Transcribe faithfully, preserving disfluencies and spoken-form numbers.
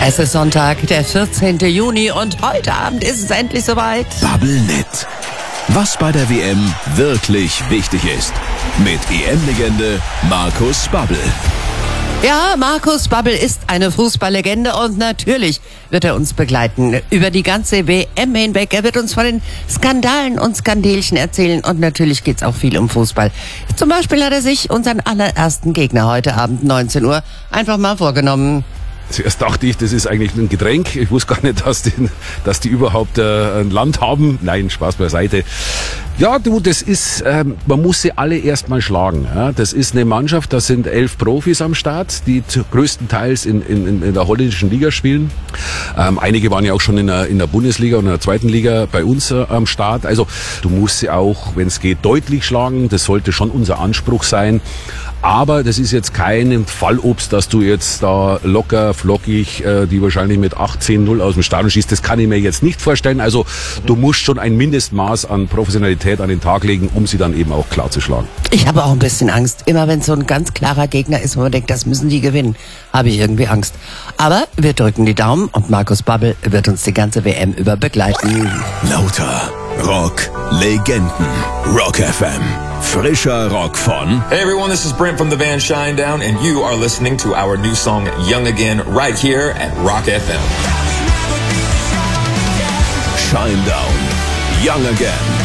Es ist Sonntag, der vierzehnten Juni und heute Abend ist es endlich soweit. Bubblenet. Was bei der W M wirklich wichtig ist. Mit E M-Legende Markus Babbel. Ja, Markus Babbel ist eine Fußballlegende und natürlich wird er uns begleiten über die ganze W M hinweg. Er wird uns von den Skandalen und Skandelchen erzählen und natürlich geht's auch viel um Fußball. Zum Beispiel hat er sich unseren allerersten Gegner heute Abend neunzehn Uhr einfach mal vorgenommen. Zuerst dachte ich, das ist eigentlich ein Getränk. Ich wusste gar nicht, dass die, dass die überhaupt äh, ein Land haben. Nein, Spaß beiseite. Ja, du, das ist, ähm, man muss sie alle erstmal schlagen. Ja? Das ist eine Mannschaft, da sind elf Profis am Start, die größtenteils in, in, in der holländischen Liga spielen. Ähm, einige waren ja auch schon in der, in der Bundesliga und in der zweiten Liga bei uns äh, am Start. Also du musst sie auch, wenn es geht, deutlich schlagen. Das sollte schon unser Anspruch sein. Aber das ist jetzt kein Fallobst, dass du jetzt da locker, flockig, äh, die wahrscheinlich mit achtzehn null aus dem Stadion schießt. Das kann ich mir jetzt nicht vorstellen. Also du musst schon ein Mindestmaß an Professionalität an den Tag legen, um sie dann eben auch klar zu schlagen. Ich habe auch ein bisschen Angst. Immer wenn es so ein ganz klarer Gegner ist, wo man denkt, das müssen die gewinnen, habe ich irgendwie Angst. Aber wir drücken die Daumen und Markus Babbel wird uns die ganze W M über begleiten. Lauter Rock Legenden. Rock F M. Frischer Rock von... Hey everyone, this is Brent from the band Shinedown and you are listening to our new song Young Again right here at Rock F M. Shinedown. Young Again.